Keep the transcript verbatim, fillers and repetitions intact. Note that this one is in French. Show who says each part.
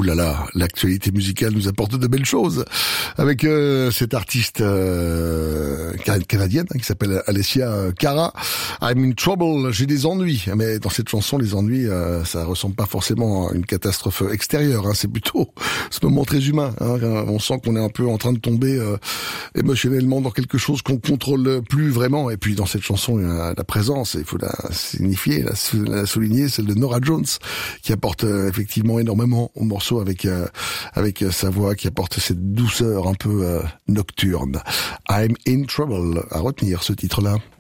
Speaker 1: là là, l'actualité musicale nous apporte de belles choses avec euh, cette artiste euh, canadienne hein, qui s'appelle Alessia Cara. I'm in trouble, j'ai des ennuis. Mais dans cette chanson, les ennuis, euh, ça ressemble pas forcément à une catastrophe extérieure. Hein, c'est plutôt ce moment très humain. Hein, on sent qu'on est un peu en train de tomber euh, émotionnellement dans quelque chose qu'on contrôle plus vraiment. Et puis dans cette chanson, il y a la présence, il faut la signifier, la, la souligner, celle de Norah Jones, qui apporte euh, effectivement énormément au morceau avec euh, avec euh, sa voix, qui apporte cette douceur un peu euh, nocturne. I'm in trouble, à retenir ce titre-là.